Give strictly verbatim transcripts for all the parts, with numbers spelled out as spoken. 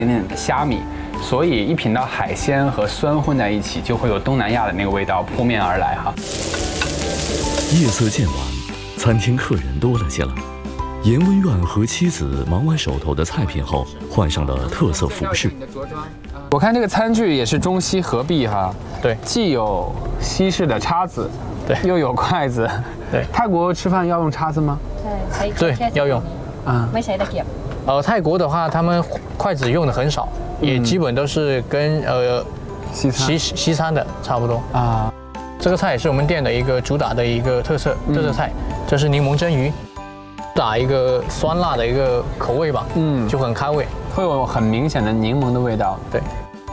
点点的虾米，所以一品到海鲜和酸混在一起，就会有东南亚的那个味道扑面而来哈。 夜色渐晚，餐厅客人多了起来。严文苑和妻子忙完手头的菜品后，换上了特色服饰。 我看这个餐具也是中西合璧哈， 对， 既有西式的叉子， 对， 又有筷子， 对。 泰国吃饭要用叉子吗？ 对，要用。 啊， 没谁的给。 呃，泰国的话，他们筷子用的很少，嗯、也基本都是跟呃西餐西西餐的差不多啊。这个菜也是我们店的一个主打的一个特色特色菜，嗯、这是柠檬蒸鱼，打一个酸辣的一个口味吧，嗯，就很开胃， 会有很明显的柠檬的味道。 对。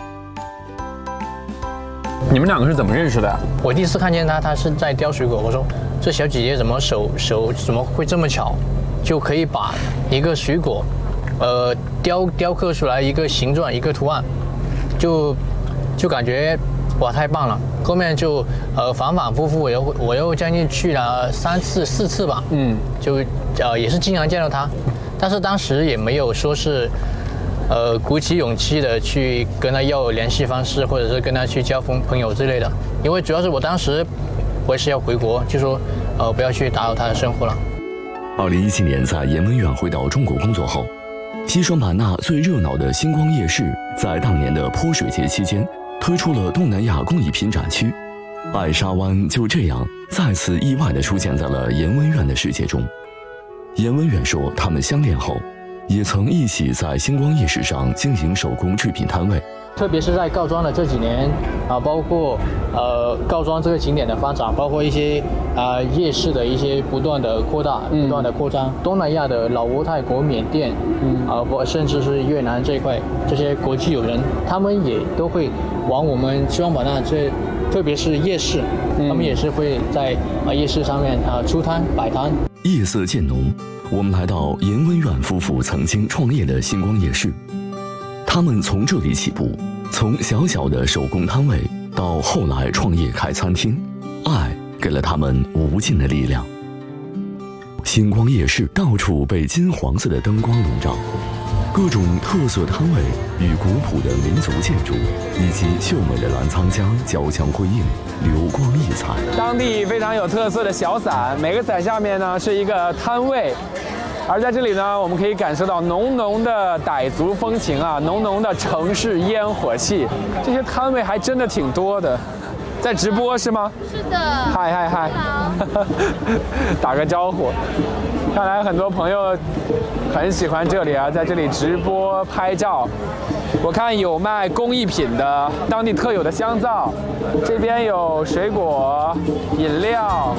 你们两个是怎么认识的？ 我第一次看见他，他是在雕水果，我说这小姐姐怎么手手怎么会这么巧？就可以把一个水果，呃，雕雕刻出来一个形状、一个图案，就就感觉哇太棒了。后面就呃反反复复，我又我又将近去了三次、四次吧，嗯，就呃也是经常见到他，但是当时也没有说是呃鼓起勇气的去跟他要联系方式，或者是跟他去交朋朋友之类的，因为主要是我当时我也是要回国，就说呃不要去打扰他的生活了。 二零一七年，在严文苑回到中国工作后，西双版纳最热闹的星光夜市在当年的泼水节期间推出了东南亚工艺品展区，艾沙湾就这样再次意外地出现在了严文苑的世界中。严文苑说，他们相恋后，也曾一起在星光夜市上经营手工制品摊位。 特别是在告庄的这几年啊，包括呃告庄这个景点的发展，包括一些啊、呃、夜市的一些不断的扩大、嗯、不断的扩张，东南亚的老挝、泰国、缅甸，嗯啊，不、呃、甚至是越南这一块，这些国际友人，他们也都会往我们西双版纳这，特别是夜市，嗯、他们也是会在啊、呃、夜市上面啊、呃、出摊摆摊。 夜色渐浓，我们来到严文苑夫妇曾经创业的星光夜市。他们从这里起步，从小小的手工摊位到后来创业开餐厅，爱给了他们无尽的力量。星光夜市到处被金黄色的灯光笼罩，各种特色摊位与古朴的民族建筑以及秀美的澜沧江交相辉映，流光溢彩。 当地非常有特色的小伞，每个伞下面呢是一个摊位。而在这里呢，我们可以感受到浓浓的傣族风情啊，浓浓的城市烟火气。这些摊位还真的挺多的，在直播是吗？ 是的。 嗨嗨嗨！打个招呼。看来很多朋友很喜欢这里啊，在这里直播拍照。我看有卖工艺品的，当地特有的香皂，这边有水果、饮料。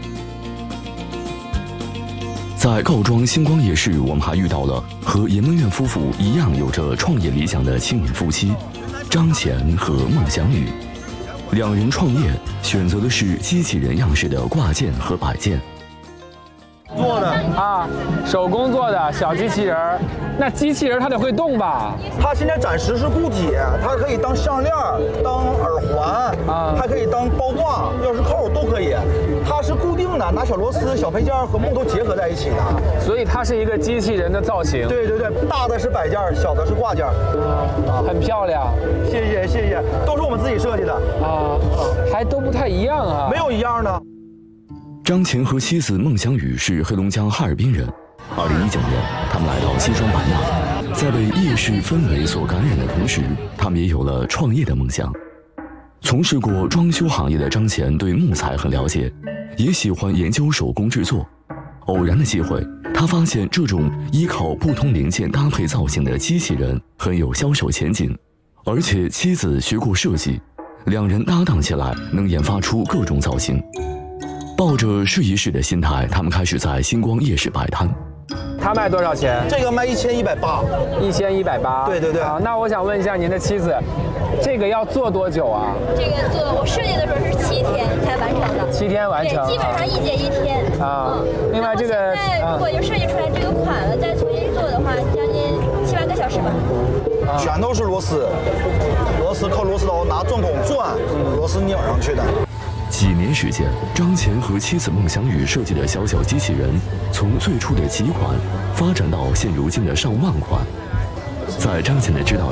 在告庄星光夜市，我们还遇到了和严文苑夫妇一样有着创业理想的青年夫妻张乾和孟祥宇。两人创业选择的是机器人样式的挂件和摆件。 做的啊，手工做的小机器人儿。那机器人它得会动吧？ 它现在暂时是固体，它可以当项链、当耳环啊，还可以当包挂、钥匙扣都可以。它是固定的，拿小螺丝、小配件和木头结合在一起的， 所以它是一个机器人的造型。 对对对，大的是摆件，小的是挂件， 啊，很漂亮。 谢谢谢谢，都是我们自己设计的啊，还都不太一样啊， 没有一样的。 张乾和妻子孟祥宇是黑龙江哈尔滨人。二零一九年，他们来到西双版纳，在被夜市氛围所感染的同时，他们也有了创业的梦想。从事过装修行业的张乾对木材很了解，也喜欢研究手工制作。偶然的机会，他发现这种依靠不同零件搭配造型的机器人很有销售前景，而且妻子学过设计，两人搭档起来能研发出各种造型。抱着试一试的心态，他们开始在星光夜市摆摊。 它卖多少钱？ 这个卖一千一百八。 一千一百八。 对对对。 啊，那我想问一下您的妻子，这个要做多久啊？ 这个做我设计的时候是七天才完成的。 七天完成。 对，基本上一节一天。 啊。嗯、另外这个， 现在如果就设计出来这个款了，再重新做的话，将近七八个小时吧。 啊、全都是螺丝，螺丝靠螺丝刀拿钻孔钻，螺丝拧上去的。 几年时间，张乾和妻子孟祥宇设计的小小机器人，从最初的几款发展到现如今的上万款。 在张琴的指导